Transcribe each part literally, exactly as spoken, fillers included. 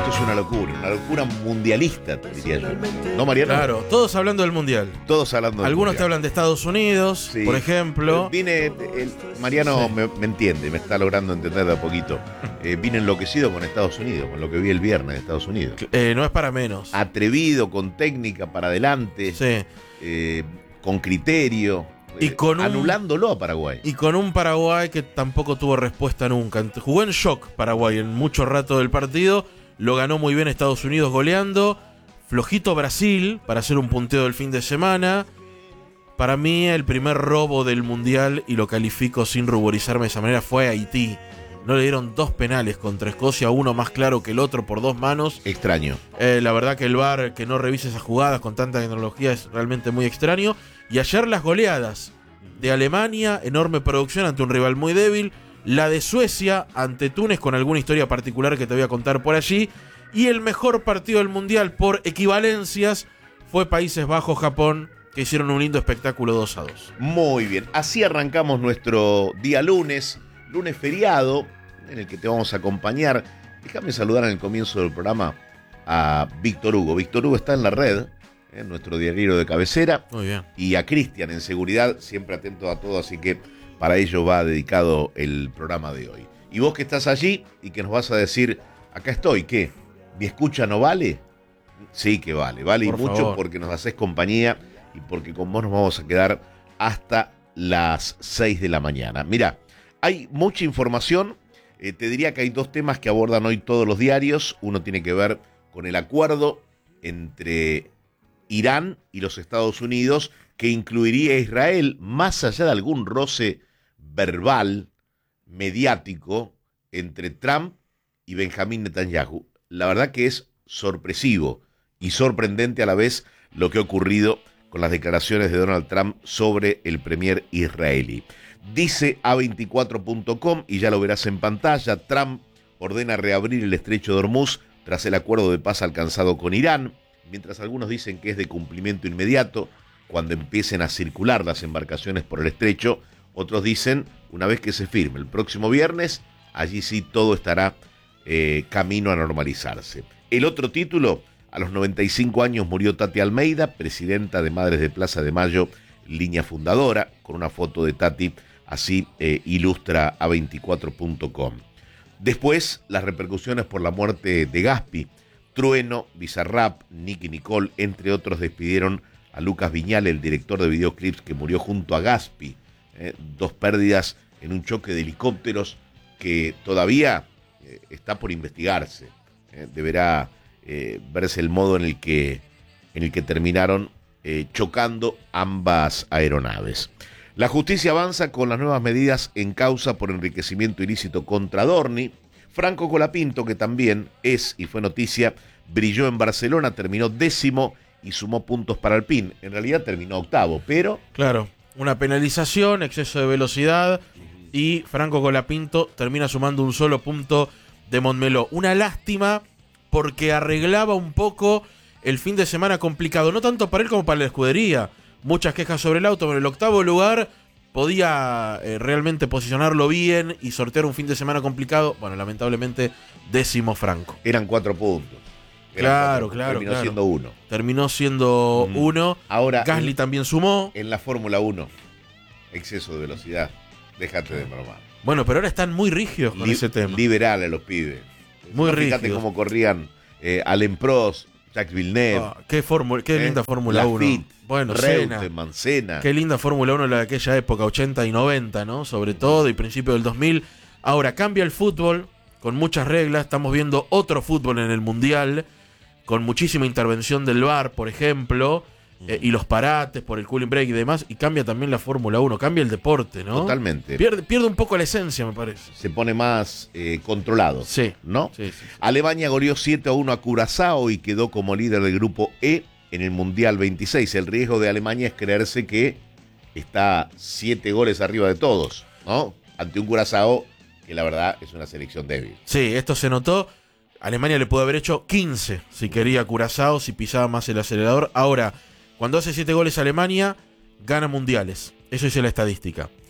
Esto es una locura, una locura mundialista, diría yo. ¿No, Mariano? Claro, todos hablando del Mundial. Todos hablando del Algunos mundial. te hablan de Estados Unidos, Sí. por ejemplo. Vine, el, Mariano Sí. me, me entiende, me está logrando entender de a poquito. Eh, vine enloquecido con Estados Unidos, con lo que vi el viernes de Estados Unidos. Eh, no es para menos. Atrevido, con técnica para adelante, Sí. eh, con criterio, Y eh, con un- anulándolo a Paraguay. Y con un Paraguay que tampoco tuvo respuesta nunca. Jugó en shock Paraguay en mucho rato del partido. Lo ganó muy bien Estados Unidos goleando. Flojito Brasil para hacer un punteo del fin de semana. Para mí el primer robo del Mundial, y lo califico sin ruborizarme de esa manera, fue Haití. No le dieron dos penales contra Escocia, uno más claro que el otro por dos manos. Extraño. Eh, la verdad que el V A R que no revise esas jugadas con tanta tecnología es realmente muy extraño. Y ayer las goleadas de Alemania, enorme producción ante un rival muy débil. La de Suecia ante Túnez con alguna historia particular que te voy a contar por allí. Y el mejor partido del Mundial por equivalencias fue Países Bajos-Japón, que hicieron un lindo espectáculo dos a dos. Muy bien, así arrancamos nuestro día lunes, lunes feriado, en el que te vamos a acompañar. Déjame saludar en el comienzo del programa a Víctor Hugo. Víctor Hugo está en la red, eh, nuestro diario de cabecera, Muy bien. y a Cristian en seguridad, siempre atento a todo, así que para ello va dedicado el programa de hoy. Y vos que estás allí y que nos vas a decir, acá estoy, ¿qué? ¿Mi escucha no vale? Sí que vale, vale Por y mucho favor. porque nos haces compañía y porque con vos nos vamos a quedar hasta las seis de la mañana. Mira, hay mucha información, eh, te diría que hay dos temas que abordan hoy todos los diarios. Uno tiene que ver con el acuerdo entre Irán y los Estados Unidos, que incluiría a Israel, más allá de algún roce verbal, mediático, entre Trump y Benjamín Netanyahu. La verdad que es sorpresivo y sorprendente a la vez lo que ha ocurrido con las declaraciones de Donald Trump sobre el premier israelí. Dice A veinticuatro punto com, y ya lo verás en pantalla, Trump ordena reabrir el estrecho de Hormuz tras el acuerdo de paz alcanzado con Irán, mientras algunos dicen que es de cumplimiento inmediato cuando empiecen a circular las embarcaciones por el estrecho. Otros dicen, una vez que se firme el próximo viernes, allí sí todo estará eh, camino a normalizarse. El otro título, a los noventa y cinco años murió Tati Almeida, presidenta de Madres de Plaza de Mayo, línea fundadora, con una foto de Tati, así eh, ilustra A veinticuatro punto com. Después, las repercusiones por la muerte de Gaspi. Trueno, Bizarrap, Nicky Nicole, entre otros, despidieron a Lucas Viñal, el director de videoclips que murió junto a Gaspi. Eh, dos pérdidas en un choque de helicópteros que todavía eh, está por investigarse. Eh, deberá eh, verse el modo en el que, en el que terminaron eh, chocando ambas aeronaves. La justicia avanza con las nuevas medidas en causa por enriquecimiento ilícito contra Dorni. Franco Colapinto, que también es y fue noticia, brilló en Barcelona, terminó décimo y sumó puntos para el P I N. En realidad terminó octavo, pero... Claro, una penalización, exceso de velocidad, y Franco Colapinto termina sumando un solo punto de Montmeló. Una lástima porque arreglaba un poco el fin de semana complicado, no tanto para él como para la escudería. Muchas quejas sobre el auto, pero el octavo lugar podía eh, realmente posicionarlo bien y sortear un fin de semana complicado. Bueno, lamentablemente, décimo Franco. Eran cuatro puntos. Eran Claro, cuatro, claro, Terminó claro. siendo uno. Terminó siendo Mm. uno. Ahora, Gasly en, también sumó. en la Fórmula uno, exceso de velocidad. Déjate de bromar. Bueno, pero ahora están muy rígidos con Li- ese tema. Liberal a los pibes. Muy Fíjate rígidos. cómo corrían eh, Alain Prost, Jacques Villeneuve. Ah, qué fórmula, qué eh, linda Fórmula uno. Lafitte, Bueno, Reutemann, Senna. Mancena. Qué linda Fórmula uno de aquella época, ochenta y noventa, ¿no? Sobre todo, y principio del dos mil. Ahora cambia el fútbol con muchas reglas. Estamos viendo otro fútbol en el Mundial, con muchísima intervención del V A R, por ejemplo, eh, y los parates por el cooling break y demás. Y cambia también la Fórmula uno, cambia el deporte, ¿no? Totalmente. Pierde, pierde un poco la esencia, me parece. Se pone más eh, controlado. Sí. ¿No? Sí, sí, sí. Alemania goleó siete a uno a Curazao y quedó como líder del grupo E en el Mundial veintiséis. El riesgo de Alemania es creerse que está siete goles arriba de todos, ¿no? Ante un Curazao que la verdad es una selección débil. Sí, esto se notó. Alemania le pudo haber hecho quince si quería Curazao, si pisaba más el acelerador. Ahora, cuando hace siete goles Alemania, gana mundiales. Eso dice la estadística.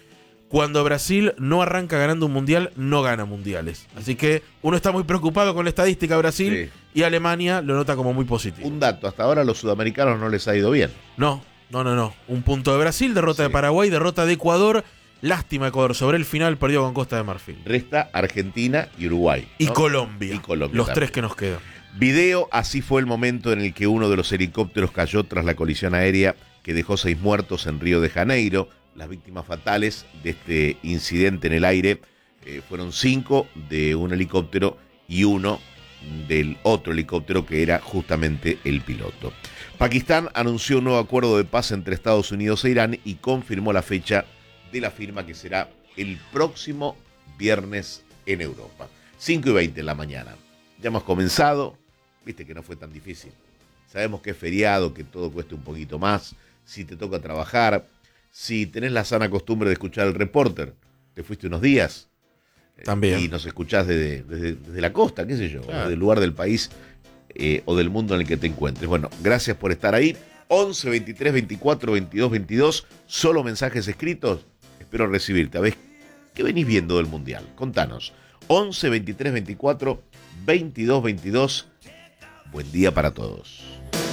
Cuando Brasil no arranca ganando un mundial, no gana mundiales. Así que uno está muy preocupado con la estadística de Brasil sí. y Alemania lo nota como muy positivo. Un dato, hasta ahora a los sudamericanos no les ha ido bien. No, no, no, no. Un punto de Brasil, derrota sí. de Paraguay, derrota de Ecuador. Lástima Ecuador, sobre el final perdió con Costa de Marfil. Resta Argentina y Uruguay, ¿no? Y Colombia. Y Colombia los también. Tres que nos quedan. Video, así fue el momento en el que uno de los helicópteros cayó tras la colisión aérea que dejó seis muertos en Río de Janeiro. Las víctimas fatales de este incidente en el aire eh, fueron cinco de un helicóptero y uno del otro helicóptero que era justamente el piloto. Pakistán anunció un nuevo acuerdo de paz entre Estados Unidos e Irán y confirmó la fecha de la firma que será el próximo viernes en Europa. cinco y veinte en la mañana. Ya hemos comenzado, viste que no fue tan difícil. Sabemos que es feriado, que todo cueste un poquito más. Si te toca trabajar, si tenés la sana costumbre de escuchar al reporter, te fuiste unos días. También. Y nos escuchás desde, desde, desde la costa, qué sé yo, claro. desde el lugar del país eh, o del mundo en el que te encuentres. Bueno, gracias por estar ahí. once, veintitrés, veinticuatro, veintidós, veintidós, solo mensajes escritos. Espero recibirte. A ver, ¿qué venís viendo del Mundial? Contanos. once, veintitrés, veinticuatro, veintidós, veintidós. Buen día para todos.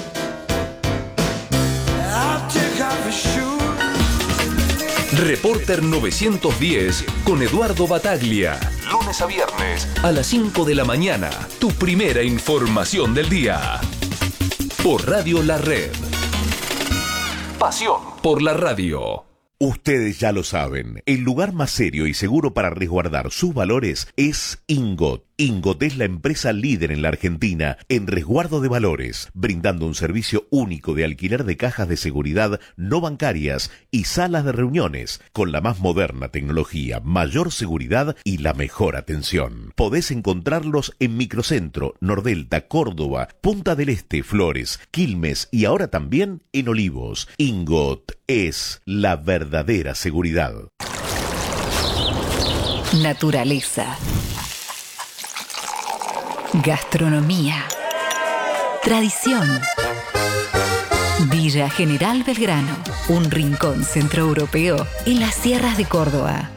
Reporter novecientos diez con Eduardo Bataglia. Lunes a viernes a las cinco de la mañana. Tu primera información del día. Por Radio La Red. Pasión por la radio. Ustedes ya lo saben, el lugar más serio y seguro para resguardar sus valores es Ingot. Ingot es la empresa líder en la Argentina en resguardo de valores, brindando un servicio único de alquiler de cajas de seguridad no bancarias y salas de reuniones, con la más moderna tecnología, mayor seguridad y la mejor atención. Podés encontrarlos en Microcentro, Nordelta, Córdoba, Punta del Este, Flores, Quilmes y ahora también en Olivos. Ingot es la verdadera seguridad. Naturaleza. Gastronomía. Tradición. Villa General Belgrano, un rincón centroeuropeo en las sierras de Córdoba.